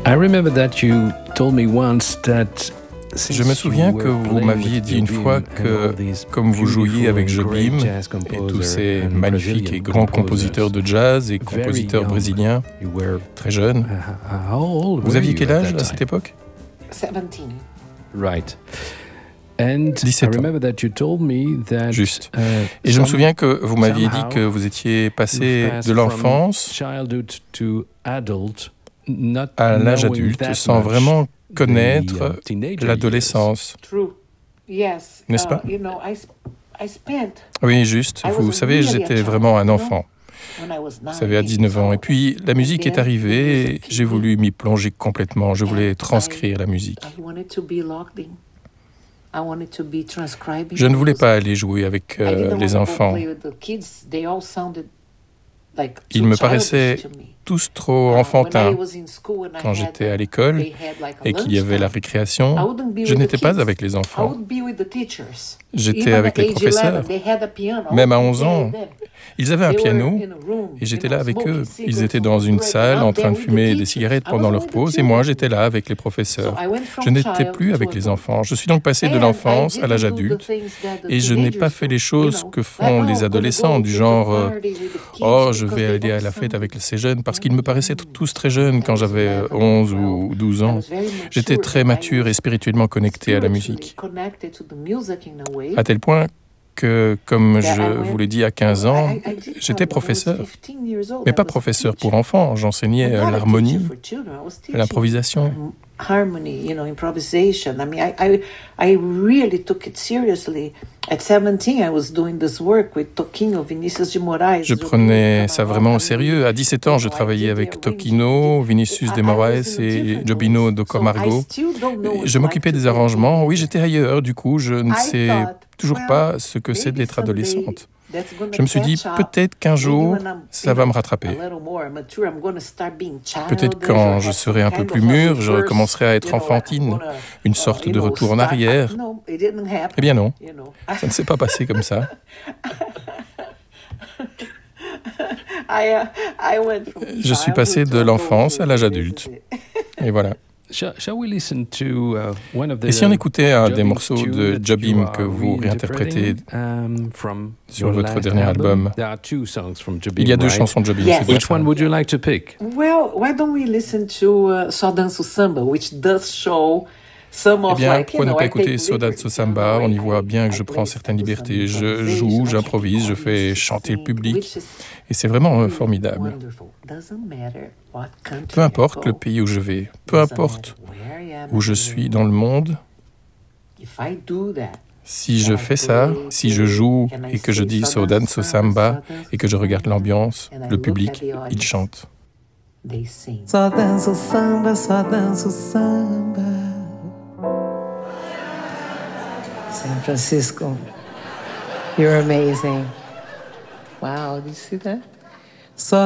I remember that you told me once that Je me souviens que vous m'aviez dit une fois que, comme vous jouiez avec Jobim et tous ces magnifiques et grands compositeurs de jazz et compositeurs brésiliens, très jeunes, vous aviez quel âge à cette époque? 17. Right. And 17 ans. Juste. Et je me souviens que vous m'aviez dit que vous étiez passé de l'enfance à l'âge adulte sans vraiment connaître l'adolescence. N'est-ce pas? Oui, juste. Vous savez, j'étais vraiment un enfant. Vous savez, à 19 ans. Et puis, la musique est arrivée et j'ai voulu m'y plonger complètement. Je voulais transcrire la musique. Je ne voulais pas aller jouer avec les enfants. Ils me paraissaient tous trop enfantins. Quand j'étais à l'école et qu'il y avait la récréation, je n'étais pas avec les enfants. J'étais avec les professeurs. Même à 11 ans, ils avaient un piano et j'étais là avec eux. Ils étaient dans une salle en train de fumer des cigarettes pendant leur pause et moi j'étais là avec les professeurs. Je n'étais plus avec les enfants. Je suis donc passé de l'enfance à l'âge adulte et je n'ai pas fait les choses que font les adolescents du genre oh, je vais aller à la fête avec ces jeunes parce qu'ils me paraissaient tous très jeunes quand j'avais 11 ou 12 ans. J'étais très mature et spirituellement connecté à la musique. À tel point que, comme je vous l'ai dit à 15 ans, j'étais professeur. Mais pas professeur pour enfants, j'enseignais l'harmonie, l'improvisation. Je prenais ça vraiment au sérieux. À 17 ans, je travaillais avec Tokino, Vinicius de Moraes et Jobim do Camargo. Je m'occupais des arrangements. Oui, j'étais ailleurs. Du coup, je ne sais toujours pas ce que c'est d'être adolescente. Je me suis dit, peut-être qu'un jour, ça va me rattraper. Peut-être quand je serai un peu plus mûre, je recommencerai à être enfantine, une sorte de retour en arrière. Eh bien non, ça ne s'est pas passé comme ça. Je suis passé de l'enfance à l'âge adulte. Et voilà. Et si on écoutait un des morceaux de Jobim que vous réinterprétez sur votre dernier album? Il y a deux chansons de Jobim. Which one would you like to pick? Well, why don't we listen to Só Danço Samba, which does show some Eh of bien, like, pourquoi ne pas I écouter take Só Danço Samba? On y voit bien que je prends certaines libertés. Je joue, j'improvise, je fais chanter le public. Et c'est vraiment formidable. Peu importe le pays où je vais, peu importe où je suis dans le monde, si je fais ça, si je joue et que je dis Só Danço Samba et que je regarde l'ambiance, le public, il chante. Só danço samba, só danço samba. San Francisco, you're amazing. Wow, did you see that? Só